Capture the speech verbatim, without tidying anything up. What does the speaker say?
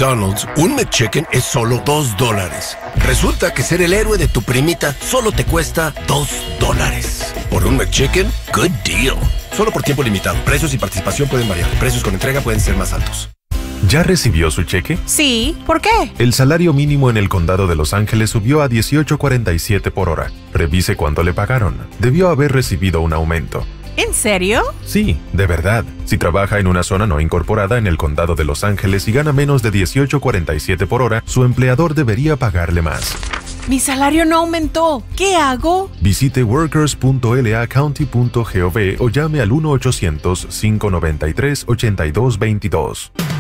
McDonald's, un McChicken es solo dos dólares. Resulta que ser el héroe de tu primita solo te cuesta dos dólares. Por un McChicken, good deal. Solo por tiempo limitado. Precios y participación pueden variar. Precios con entrega pueden ser más altos. ¿Ya recibió su cheque? Sí, ¿por qué? El salario mínimo en el condado de Los Ángeles subió a dieciocho cuarenta y siete por hora. Revise cuánto le pagaron. Debió haber recibido un aumento. ¿En serio? Sí, de verdad. Si trabaja en una zona no incorporada en el condado de Los Ángeles y gana menos de dieciocho cuarenta y siete por hora, su empleador debería pagarle más. Mi salario no aumentó. ¿Qué hago? Visite workers punto l a county punto gov o llame al uno ochocientos, cinco noventa y tres, ochenta y dos veintidós.